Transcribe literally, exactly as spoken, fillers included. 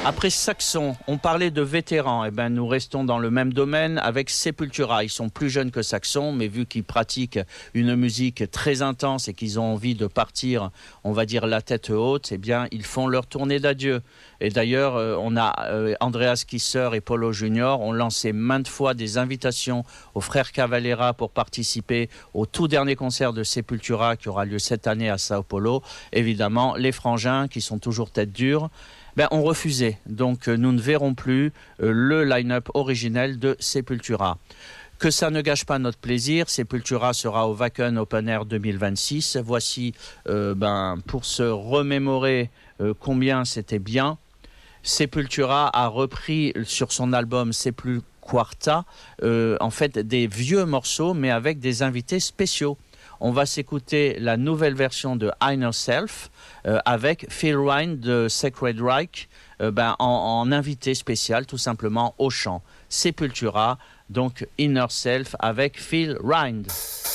Après Saxon, on parlait de vétérans. Eh ben, nous restons dans le même domaine avec Sepultura. Ils sont plus jeunes que Saxon, mais vu qu'ils pratiquent une musique très intense et qu'ils ont envie de partir, on va dire la tête haute, eh bien, ils font leur tournée d'adieu. Et d'ailleurs, euh, on a euh, Andreas Kisser et Paulo Junior ont lancé maintes fois des invitations aux frères Cavalera pour participer au tout dernier concert de Sepultura qui aura lieu cette année à Sao Paulo. Évidemment, les frangins qui sont toujours tête dure, ben, ont refusé. Donc euh, nous ne verrons plus euh, le line-up originel de Sepultura. Que ça ne gâche pas notre plaisir, Sepultura sera au Wacken Open Air deux mille vingt-six. Voici, euh, ben, pour se remémorer euh, combien c'était bien, Sepultura a repris sur son album C'est plus Quarta, euh, en fait des vieux morceaux mais avec des invités spéciaux. On va s'écouter la nouvelle version de Inner Self euh, avec Phil Ryan de Sacred Reich euh, ben, en, en invité spécial tout simplement au chant. Sepultura, donc Inner Self avec Phil Ryan.